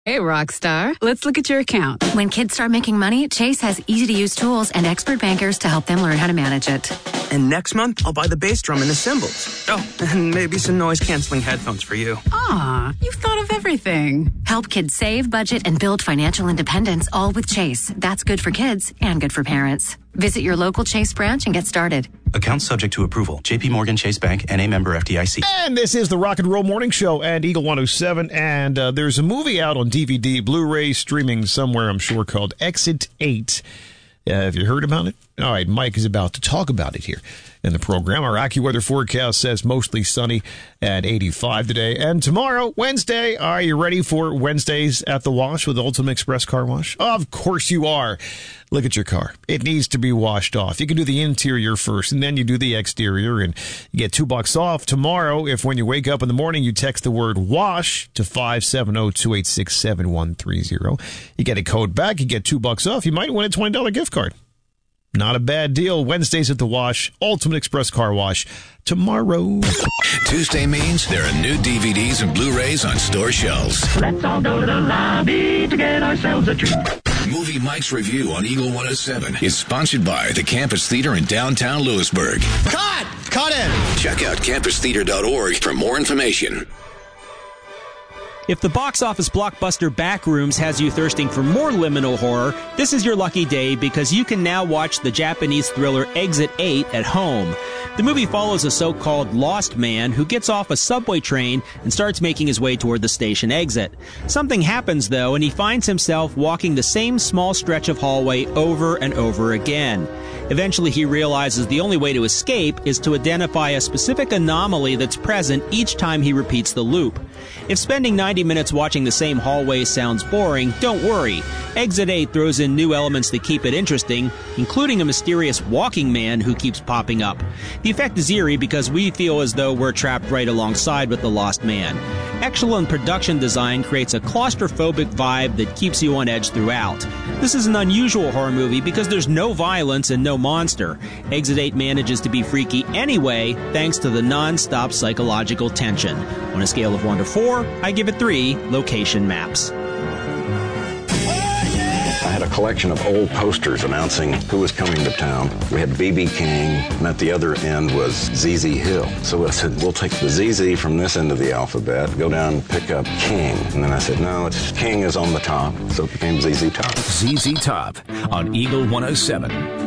Hey, Rockstar. Let's look at your account. When kids start making money, Chase has easy-to-use tools and expert bankers to help them learn how to manage it. And next month, I'll buy the bass drum and the cymbals. Oh, and maybe some noise-canceling headphones for you. Aw, you've thought of everything. Help kids save, budget, and build financial independence, all with Chase. That's good for kids and good for parents. Visit your local Chase branch and get started. Account subject to approval. J.P. Morgan Chase Bank, N.A. member FDIC. And this is the Rock and Roll Morning Show and Eagle 107. And there's a movie out on DVD, Blu-ray, streaming somewhere, I'm sure, called Exit 8. Have you heard about it? All right, Mike is about to talk about it here in the program. Our AccuWeather forecast says mostly sunny at 85 today. And tomorrow, Wednesday, are you ready for Wednesdays at the wash with Ultimate Express Car Wash? Of course you are. Look at your car. It needs to be washed off. You can do the interior first, and then you do the exterior, and you get $2 off tomorrow if when you wake up in the morning, you text the word WASH to 570-286-7130. You get a code back. You get $2 off. You might win a $20 gift card. Not a bad deal. Wednesdays at the Wash, Ultimate Express Car Wash, tomorrow. Tuesday means there are new DVDs and Blu-rays on store shelves. Let's all go to the lobby to get ourselves a treat. Movie Mike's Review on Eagle 107 is sponsored by the Campus Theater in downtown Lewisburg. Cut in! Check out campustheater.org for more information. If the box office blockbuster Backrooms has you thirsting for more liminal horror, this is your lucky day because you can now watch the Japanese thriller Exit 8 at home. The movie follows a so-called lost man who gets off a subway train and starts making his way toward the station exit. Something happens, though, and he finds himself walking the same small stretch of hallway over and over again. Eventually, he realizes the only way to escape is to identify a specific anomaly that's present each time he repeats the loop. If spending 90 minutes watching the same hallway sounds boring, don't worry. Exit 8 throws in new elements that keep it interesting, including a mysterious walking man who keeps popping up. The effect is eerie because we feel as though we're trapped right alongside with the lost man. Excellent production design creates a claustrophobic vibe that keeps you on edge throughout. This is an unusual horror movie because there's no violence and no monster. Exit 8 manages to be freaky anyway thanks to the non-stop psychological tension. On a scale of 1 to 4, I give it 3 location maps. I had a collection of old posters announcing who was coming to town. We had B.B. King, and at the other end was ZZ Hill. So I said, we'll take the ZZ from this end of the alphabet, go down and pick up King. And then I said, no, it's King is on the top, so it became ZZ Top. ZZ Top on Eagle 107.